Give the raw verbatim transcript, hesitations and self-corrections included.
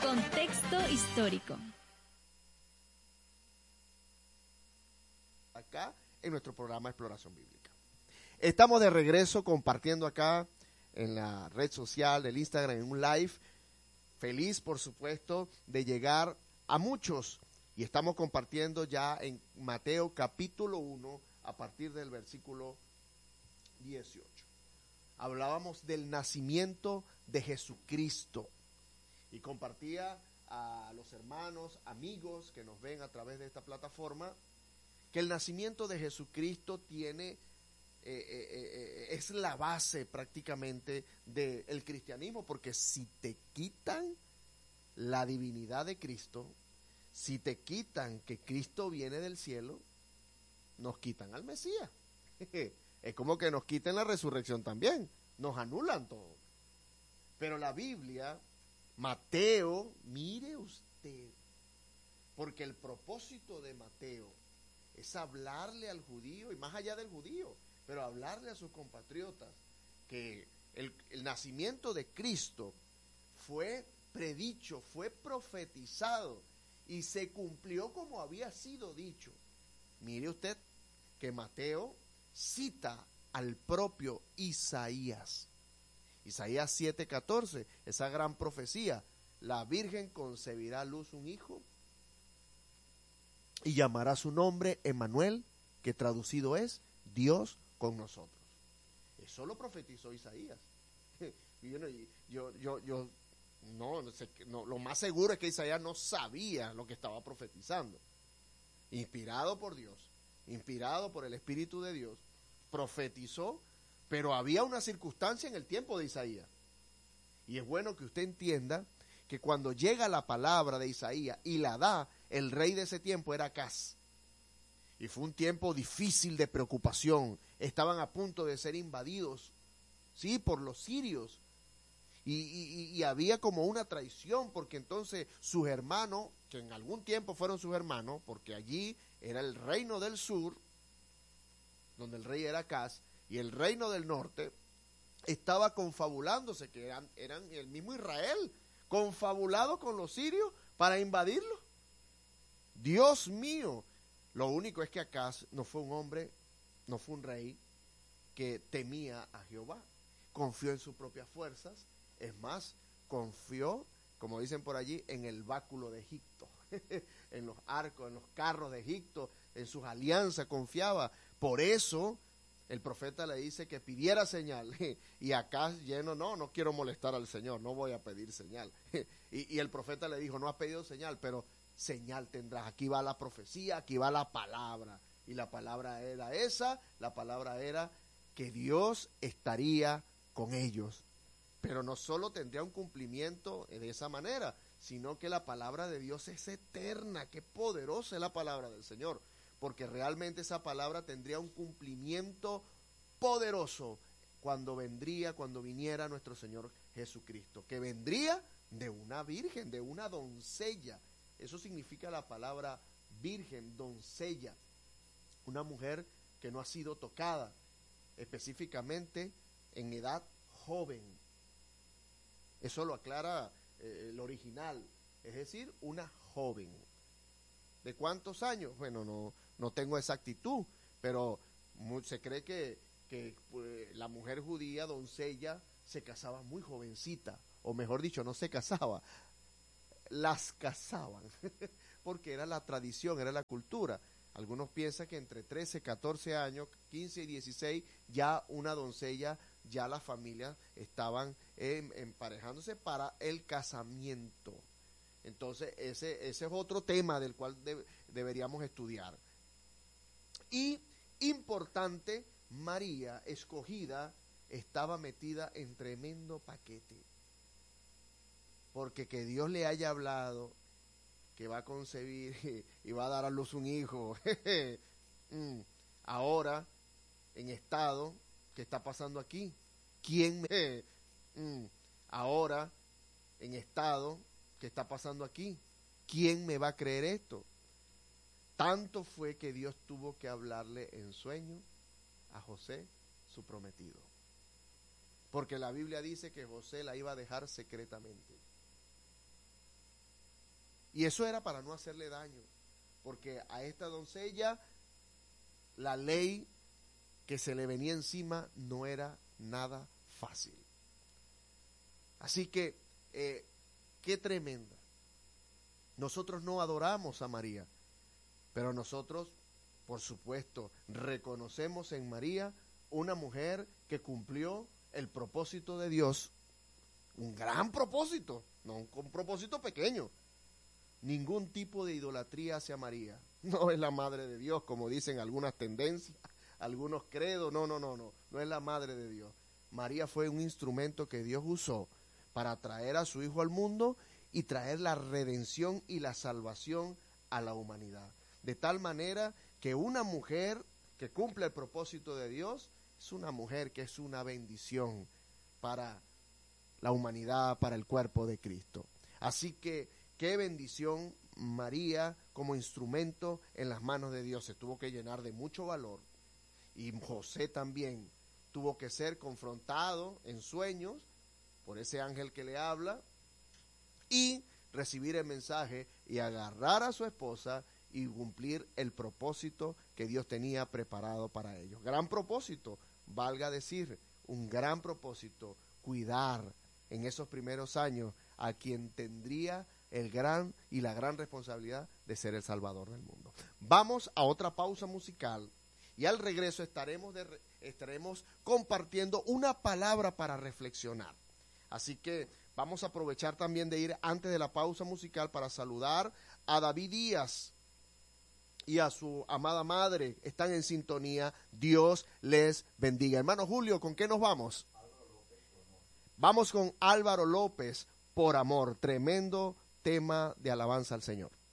Contexto histórico. Acá en nuestro programa Exploración Bíblica. Estamos de regreso compartiendo acá en la red social del Instagram en un live. Feliz, por supuesto, de llegar a muchos. Y estamos compartiendo ya en Mateo capítulo uno a partir del versículo dieciocho. Hablábamos del nacimiento de Jesucristo. Y compartía a los hermanos, amigos que nos ven a través de esta plataforma, que el nacimiento de Jesucristo tiene, eh, eh, eh, es la base prácticamente del cristianismo, porque si te quitan la divinidad de Cristo, si te quitan que Cristo viene del cielo, nos quitan al Mesías. Es como que nos quiten la resurrección también, nos anulan todo. Pero la Biblia, Mateo, mire usted, porque el propósito de Mateo es hablarle al judío, y más allá del judío, pero hablarle a sus compatriotas, que el, el nacimiento de Cristo fue predicho, fue profetizado, y se cumplió como había sido dicho. Mire usted que Mateo cita al propio Isaías. Isaías siete catorce, esa gran profecía: la Virgen concebirá a luz un hijo y llamará su nombre Emmanuel, que traducido es Dios con nosotros. Eso lo profetizó Isaías. Y yo, yo, yo, yo no, no, sé, no, lo más seguro es que Isaías no sabía lo que estaba profetizando. Inspirado por Dios, inspirado por el Espíritu de Dios, profetizó. Pero había una circunstancia en el tiempo de Isaías. Y es bueno que usted entienda que cuando llega la palabra de Isaías y la da, el rey de ese tiempo era Acaz. Y fue un tiempo difícil de preocupación. Estaban a punto de ser invadidos, sí, por los sirios. Y, y, y había como una traición, porque entonces sus hermanos, que en algún tiempo fueron sus hermanos, porque allí era el reino del sur, donde el rey era Acaz, y el reino del norte estaba confabulándose, que eran, eran el mismo Israel, confabulado con los sirios para invadirlo. Dios mío, lo único es que Acaz no fue un hombre, no fue un rey que temía a Jehová, confió en sus propias fuerzas, es más, confió, como dicen por allí, en el báculo de Egipto, en los arcos, en los carros de Egipto, en sus alianzas confiaba. Por eso el profeta le dice que pidiera señal, y acá lleno, no, no quiero molestar al Señor, no voy a pedir señal. Y, y el profeta le dijo, no has pedido señal, pero señal tendrás. Aquí va la profecía, aquí va la palabra. Y la palabra era esa, la palabra era que Dios estaría con ellos. Pero no solo tendría un cumplimiento de esa manera, sino que la palabra de Dios es eterna. Qué poderosa es la palabra del Señor, porque realmente esa palabra tendría un cumplimiento poderoso cuando vendría, cuando viniera nuestro Señor Jesucristo, que vendría de una virgen, de una doncella. Eso significa la palabra virgen, doncella, una mujer que no ha sido tocada, específicamente en edad joven. Eso lo aclara eh, el original, es decir, una joven. ¿De cuántos años? Bueno, no, no tengo exactitud, pero muy, se cree que, que pues, la mujer judía, doncella, se casaba muy jovencita, o mejor dicho, no se casaba, las casaban, porque era la tradición, era la cultura. Algunos piensan que entre trece, catorce años, quince y dieciséis, ya una doncella, ya las familias estaban eh, emparejándose para el casamiento. Entonces ese, ese es otro tema del cual de, deberíamos estudiar. Y importante, María, escogida, estaba metida en tremendo paquete. Porque que Dios le haya hablado que va a concebir y va a dar a luz un hijo, ahora, en estado, ¿qué está pasando aquí? ¿Quién me... ahora, en estado, ¿qué está pasando aquí? ¿Quién me va a creer esto? Tanto fue que Dios tuvo que hablarle en sueño a José, su prometido. Porque la Biblia dice que José la iba a dejar secretamente. Y eso era para no hacerle daño, porque a esta doncella la ley que se le venía encima no era nada fácil. Así que, eh, qué tremenda. Nosotros no adoramos a María, pero nosotros, por supuesto, reconocemos en María una mujer que cumplió el propósito de Dios, un gran propósito, no un, un propósito pequeño. Ningún tipo de idolatría hacia María. No es la madre de Dios, como dicen algunas tendencias, algunos credos. No, no, no, no. No es la madre de Dios. María fue un instrumento que Dios usó para traer a su Hijo al mundo y traer la redención y la salvación a la humanidad. De tal manera que una mujer que cumple el propósito de Dios es una mujer que es una bendición para la humanidad, para el cuerpo de Cristo. Así que qué bendición María como instrumento en las manos de Dios. Se tuvo que llenar de mucho valor. Y José también tuvo que ser confrontado en sueños por ese ángel que le habla y recibir el mensaje y agarrar a su esposa y cumplir el propósito que Dios tenía preparado para ellos. Gran propósito, valga decir, un gran propósito, cuidar en esos primeros años a quien tendría el gran y la gran responsabilidad de ser el Salvador del mundo. Vamos a otra pausa musical y al regreso estaremos, de, estaremos compartiendo una palabra para reflexionar. Así que vamos a aprovechar también de ir antes de la pausa musical para saludar a David Díaz y a su amada madre. Están en sintonía. Dios les bendiga. Hermano Julio, ¿con qué nos vamos? Vamos con Álvaro López, Por Amor. Tremendo tema de alabanza al Señor.